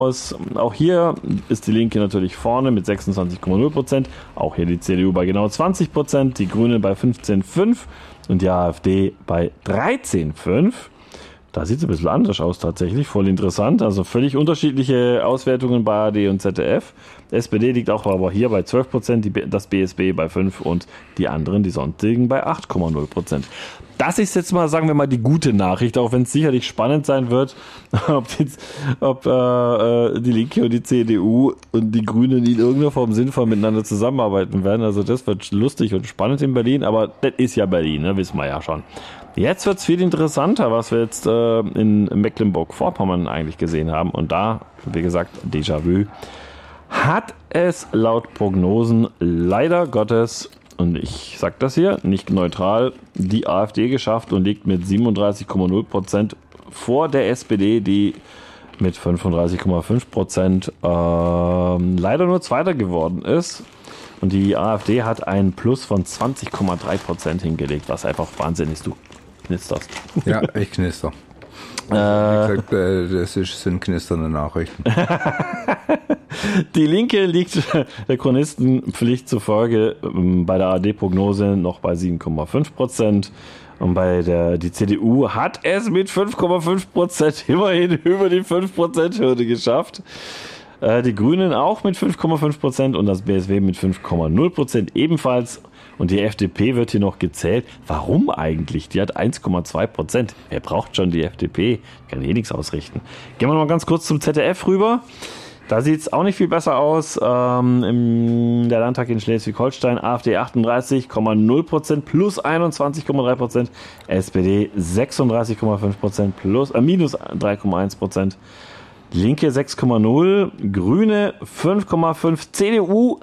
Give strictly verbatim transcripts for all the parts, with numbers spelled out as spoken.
Auch hier ist die Linke natürlich vorne mit sechsundzwanzig Komma null Prozent. Auch hier die C D U bei genau zwanzig Prozent, die Grünen bei fünfzehn Komma fünf und die AfD bei dreizehn Komma fünf. Da sieht es ein bisschen anders aus tatsächlich, voll interessant. Also völlig unterschiedliche Auswertungen bei A R D und Z D F. S P D liegt auch aber hier bei zwölf Prozent, das B S B bei fünf Prozent und die anderen, die sonstigen, bei acht Komma null Prozent. Das ist jetzt mal, sagen wir mal, die gute Nachricht, auch wenn es sicherlich spannend sein wird, ob, jetzt, ob äh, die Linke und die C D U und die Grünen in irgendeiner Form sinnvoll miteinander zusammenarbeiten werden. Also das wird lustig und spannend in Berlin, aber das ist ja Berlin, ne? Wissen wir ja schon. Jetzt wird es viel interessanter, was wir jetzt äh, in Mecklenburg-Vorpommern eigentlich gesehen haben. Und da, wie gesagt, Déjà-vu, hat es laut Prognosen leider Gottes, und ich sage das hier, nicht neutral, die AfD geschafft und liegt mit siebenunddreißig Komma null Prozent vor der S P D, die mit fünfunddreißig Komma fünf Prozent äh, leider nur Zweiter geworden ist. Und die AfD hat einen Plus von zwanzig Komma drei Prozent hingelegt, was einfach Wahnsinn ist. Du knisterst. Ja, ich knister. Äh, Wie gesagt, das ist, sind knisternde Nachrichten. Die Linke liegt der Chronistenpflicht zufolge bei der A R D-Prognose noch bei sieben Komma fünf Prozent. Und bei der die C D U hat es mit fünf Komma fünf Prozent immerhin über die fünf Prozent Hürde geschafft. Die Grünen auch mit fünf Komma fünf Prozent und das B S W mit fünf Komma null Prozent ebenfalls. Und die F D P wird hier noch gezählt. Warum eigentlich? Die hat eins Komma zwei Prozent. Wer braucht schon die F D P? Kann eh nichts ausrichten. Gehen wir noch mal ganz kurz zum Z D F rüber. Da sieht es auch nicht viel besser aus. Ähm, im, der Landtag in Schleswig-Holstein, AfD achtunddreißig Komma null Prozent plus einundzwanzig Komma drei Prozent. S P D sechsunddreißig Komma fünf Prozent plus, äh, minus drei Komma eins Prozent. Linke sechs Komma null, Grüne fünf Komma fünf, C D U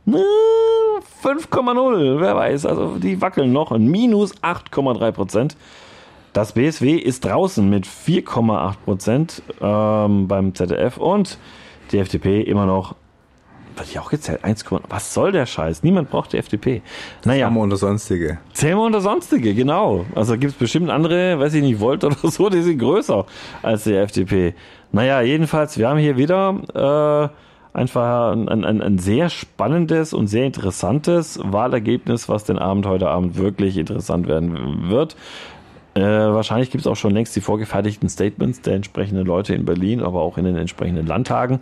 fünf Komma null, wer weiß, also die wackeln noch, minus acht Komma drei Prozent. Das B S W ist draußen mit vier Komma acht Prozent ähm, beim Z D F und die F D P immer noch, wird die auch gezählt, eins, was soll der Scheiß? Niemand braucht die F D P. Naja. Zählen wir unter Sonstige. Zählen wir unter Sonstige, genau. Also gibt es bestimmt andere, weiß ich nicht, Volt oder so, die sind größer als die F D P. Naja, jedenfalls, wir haben hier wieder äh, einfach ein, ein, ein sehr spannendes und sehr interessantes Wahlergebnis, was den Abend heute Abend wirklich interessant werden wird. Äh, wahrscheinlich gibt es auch schon längst die vorgefertigten Statements der entsprechenden Leute in Berlin, aber auch in den entsprechenden Landtagen.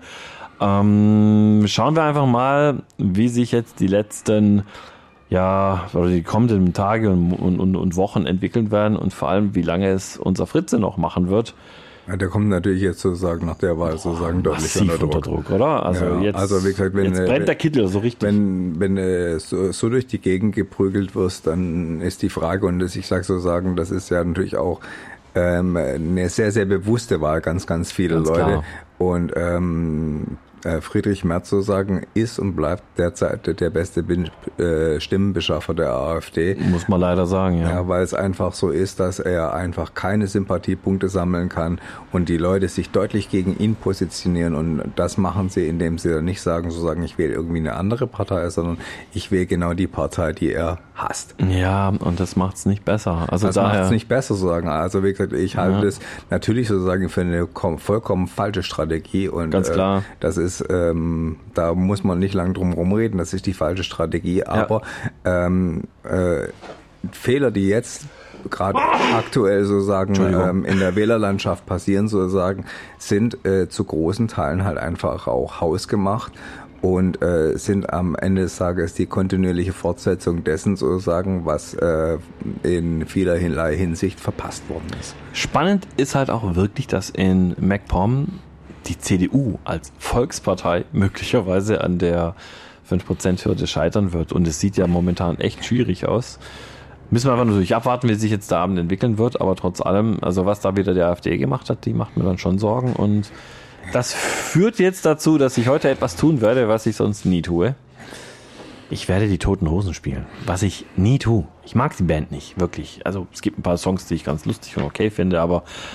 Ähm, schauen wir einfach mal, wie sich jetzt die letzten, ja, oder die kommenden Tage und, und, und Wochen entwickeln werden und vor allem, wie lange es unser Fritze noch machen wird. Ja, der kommt natürlich jetzt sozusagen nach der Wahl sozusagen deutlich unter Druck. unter Druck, oder? Also ja, jetzt, also wie gesagt, wenn, jetzt brennt wenn, der Kittel so richtig. Wenn, wenn äh, so, so durch die Gegend geprügelt wirst, dann ist die Frage, und das, ich sage so sagen, das ist ja natürlich auch ähm, eine sehr, sehr bewusste Wahl, ganz, ganz viele ganz Leute. Klar. Und ähm, Friedrich Merz sozusagen ist und bleibt derzeit der beste Stimmenbeschaffer der AfD. Muss man leider sagen, ja. Ja, weil es einfach so ist, dass er einfach keine Sympathiepunkte sammeln kann und die Leute sich deutlich gegen ihn positionieren, und das machen sie, indem sie dann nicht sagen, so sagen, ich wähle irgendwie eine andere Partei, sondern ich wähle genau die Partei, die er hasst. Ja, und das macht es nicht besser. Also das macht es nicht besser, sozusagen. Also wie gesagt, ich halte ja. das natürlich sozusagen für eine vollkommen falsche Strategie, und ganz klar. Äh, das ist Ähm, da muss man nicht lang drum rumreden, das ist die falsche Strategie, aber ja. ähm, äh, Fehler, die jetzt gerade aktuell sozusagen ähm, in der Wählerlandschaft passieren, sozusagen, sind äh, zu großen Teilen halt einfach auch hausgemacht und äh, sind am Ende des Tages die kontinuierliche Fortsetzung dessen sozusagen, was äh, in vielerlei Hinsicht verpasst worden ist. Spannend ist halt auch wirklich, dass in MacPom die C D U als Volkspartei möglicherweise an der fünf Prozent Hürde scheitern wird. Und es sieht ja momentan echt schwierig aus. Müssen wir einfach natürlich abwarten, wie sich jetzt der Abend entwickeln wird. Aber trotz allem, also was da wieder die AfD gemacht hat, die macht mir dann schon Sorgen. Und das führt jetzt dazu, dass ich heute etwas tun werde, was ich sonst nie tue. Ich werde die Toten Hosen spielen, was ich nie tue. Ich mag die Band nicht, wirklich. Also es gibt ein paar Songs, die ich ganz lustig und okay finde, aber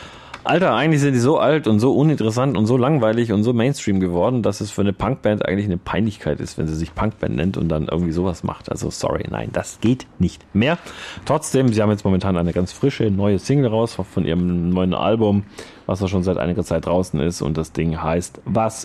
Alter, eigentlich sind die so alt und so uninteressant und so langweilig und so Mainstream geworden, dass es für eine Punkband eigentlich eine Peinlichkeit ist, wenn sie sich Punkband nennt und dann irgendwie sowas macht. Also sorry, nein, das geht nicht mehr. Trotzdem, sie haben jetzt momentan eine ganz frische neue Single raus von ihrem neuen Album, was auch schon seit einiger Zeit draußen ist, und das Ding heißt Was